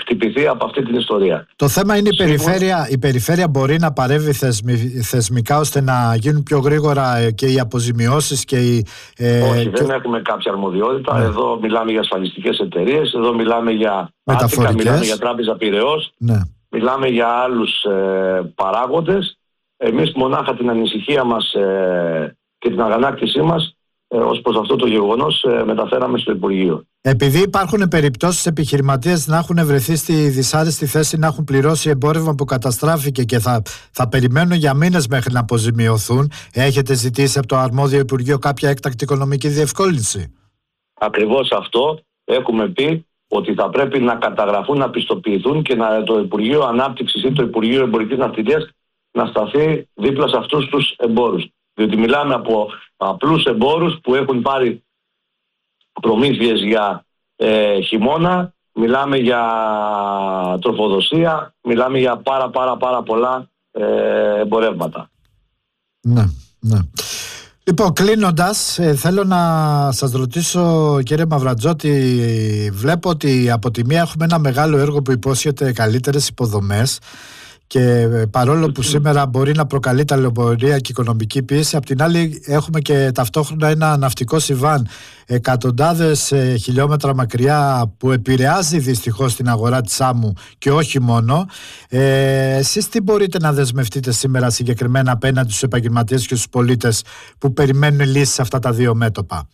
χτυπηθεί από αυτή την ιστορία. Το θέμα είναι η περιφέρεια μπορεί να παρεύει θεσμικά ώστε να γίνουν πιο γρήγορα και οι αποζημιώσεις και οι... Όχι, δεν έχουμε κάποια αρμοδιότητα. Εδώ μιλάμε για ασφαλιστικές εταιρείες, εδώ μιλάμε για Άτικα, μιλάμε για Τράπεζα Πειραιώς, μιλάμε για άλλους παράγοντες. Εμείς μονάχα την ανησυχία μας και την αγανάκτησή μας ως προς αυτό το γεγονός μεταφέραμε στο Υπουργείο. Επειδή υπάρχουν περιπτώσεις επιχειρηματίες να έχουν βρεθεί στη δυσάρεστη θέση να έχουν πληρώσει εμπόρευμα που καταστράφηκε και θα περιμένουν για μήνες μέχρι να αποζημιωθούν, έχετε ζητήσει από το αρμόδιο Υπουργείο κάποια έκτακτη οικονομική διευκόλυνση? Ακριβώς αυτό έχουμε πει, ότι θα πρέπει να καταγραφούν, να πιστοποιηθούν και το Υπουργείο Ανάπτυξης ή το Υπουργείο Εμπορικής Ναυτιλίας να σταθεί δίπλα σε αυτούς τους εμπόρους. Διότι μιλάμε από απλούς εμπόρους που έχουν πάρει προμήθειες για χειμώνα, μιλάμε για τροφοδοσία, μιλάμε για πάρα πολλά εμπορεύματα. Ναι. Λοιπόν, κλείνοντας, θέλω να σας ρωτήσω, κύριε Μαυρατζότη, βλέπω ότι από τη μία έχουμε ένα μεγάλο έργο που υπόσχεται καλύτερες υποδομές και παρόλο που σήμερα μπορεί να προκαλεί ταλαιπωρία και οικονομική πίεση, απ' την άλλη έχουμε και ταυτόχρονα ένα ναυτικό συμβάν εκατοντάδες χιλιόμετρα μακριά που επηρεάζει δυστυχώς την αγορά της άμμου και όχι μόνο. Εσείς τι μπορείτε να δεσμευτείτε σήμερα συγκεκριμένα απέναντι στους επαγγελματίες και στους πολίτες που περιμένουν λύσεις σε αυτά τα δύο μέτωπα?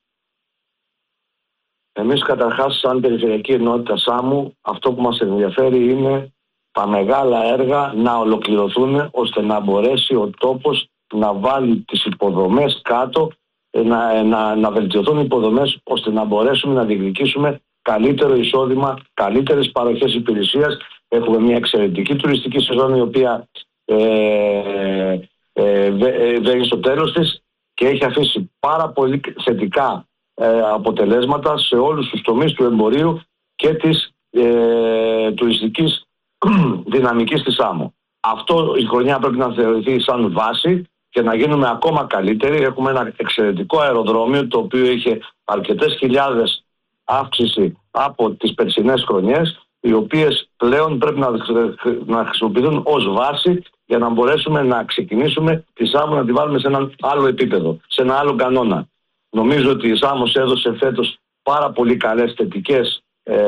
Εμείς καταρχάς σαν Περιφερειακή Ενότητα Σάμου αυτό που μας ενδιαφέρει είναι τα μεγάλα έργα να ολοκληρωθούν ώστε να μπορέσει ο τόπος να βάλει τις υποδομές κάτω, να βελτιωθούν οι υποδομές ώστε να μπορέσουμε να διεκδικήσουμε καλύτερο εισόδημα, καλύτερες παροχές υπηρεσίας. Έχουμε μια εξαιρετική τουριστική σεζόν η οποία βαίνει στο τέλος της και έχει αφήσει πάρα πολύ θετικά αποτελέσματα σε όλους τους τομείς του εμπορίου και της τουριστικής δυναμικής της άμμου. Αυτό η χρονιά πρέπει να θεωρηθεί σαν βάση και να γίνουμε ακόμα καλύτεροι. Έχουμε ένα εξαιρετικό αεροδρόμιο το οποίο είχε αρκετές χιλιάδες αύξηση από τις περσινές χρονιές, οι οποίες πλέον πρέπει να χρησιμοποιηθούν ως βάση για να μπορέσουμε να ξεκινήσουμε τη Σάμο να τη βάλουμε σε ένα άλλο επίπεδο, σε ένα άλλο κανόνα. Νομίζω ότι η Σάμος έδωσε φέτος πάρα πολύ καλές θετικές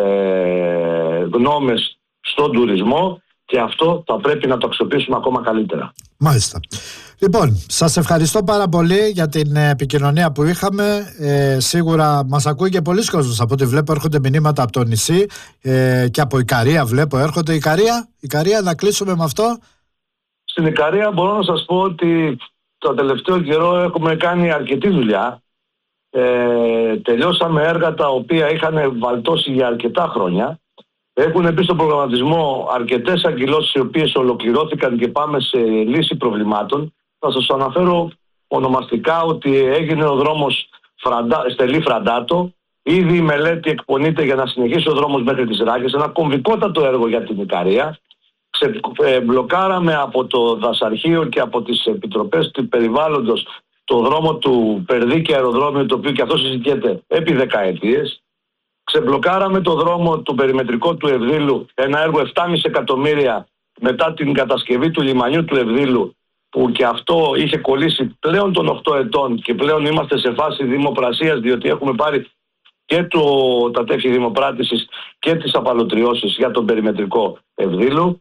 γνώμες στον τουρισμό και αυτό θα πρέπει να το αξιοποιήσουμε ακόμα καλύτερα. Μάλιστα. Λοιπόν, σας ευχαριστώ πάρα πολύ για την επικοινωνία που είχαμε. Σίγουρα μας ακούει και πολλοί κόσμος. Από ό,τι βλέπω έρχονται μηνύματα από το νησί και από Ικαρία βλέπω έρχονται. Ικαρία, να κλείσουμε με αυτό. Στην Ικαρία μπορώ να σας πω ότι το τελευταίο καιρό έχουμε κάνει αρκετή δουλειά. Τελειώσαμε έργα τα οποία είχαν βαλτώσει για αρκετά χρόνια. Έχουν μπει στον προγραμματισμό αρκετές αγκυλώσεις οι οποίες ολοκληρώθηκαν και πάμε σε λύση προβλημάτων. Θα σας αναφέρω ονομαστικά ότι έγινε ο δρόμος Στελή-Φραντάτο. Ήδη η μελέτη εκπονείται για να συνεχίσει ο δρόμος μέχρι τις Ράγες. Ένα κομβικότατο έργο για την Ικαρία. Μπλοκάραμε από το Δασαρχείο και από τις επιτροπές του περιβάλλοντος το δρόμο του Περδίκη αεροδρόμιο, το οποίο και αυτό συζητιέται επί δεκαετίες. Ξεμπλοκάραμε το δρόμο του περιμετρικό του Ευδήλου, ένα έργο 7,5 εκατομμύρια μετά την κατασκευή του λιμανιού του Ευδήλου, που και αυτό είχε κολλήσει πλέον των 8 ετών και πλέον είμαστε σε φάση δημοπρασίας, διότι έχουμε πάρει και τα τεύχη δημοπράτησης και τις απαλωτριώσεις για τον περιμετρικό Ευδήλου.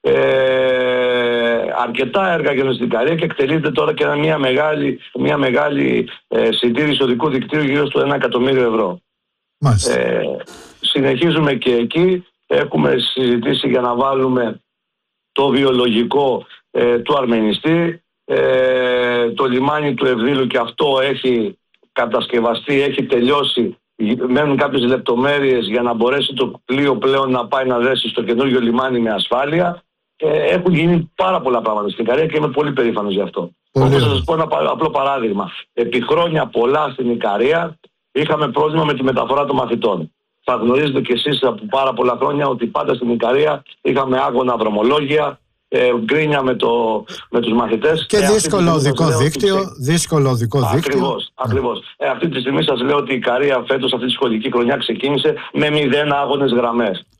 Αρκετά έργα γίνονται στην Ικαρία και εκτελείται τώρα και μια μεγάλη συντήρηση οδικού δικτύου γύρω στο 1 εκατομμύριο ευρώ. Συνεχίζουμε και εκεί. Έχουμε συζητήσει για να βάλουμε το βιολογικό του Αρμενιστή, το λιμάνι του Ευδήλου και αυτό έχει κατασκευαστεί, έχει τελειώσει. Μένουν κάποιες λεπτομέρειες για να μπορέσει το πλοίο πλέον να πάει να δέσει στο καινούργιο λιμάνι με ασφάλεια. Έχουν γίνει πάρα πολλά πράγματα στην Ικαρία και είμαι πολύ περήφανος γι' αυτό. Όπως θα σας πω ένα απλό παράδειγμα. Επί χρόνια πολλά στην Ικαρία είχαμε πρόβλημα με τη μεταφορά των μαθητών. Θα γνωρίζετε κι εσείς από πάρα πολλά χρόνια ότι πάντα στην Ικαρία είχαμε άγωνα δρομολόγια, γκρίνια με τους μαθητές. Και δύσκολο οδικό δίκτυο. Ακριβώς. Αυτή τη στιγμή σας λέω ότι η Ικαρία φέτος αυτή τη σχολική χρονιά ξεκίνησε με 0 άγονες γραμμές.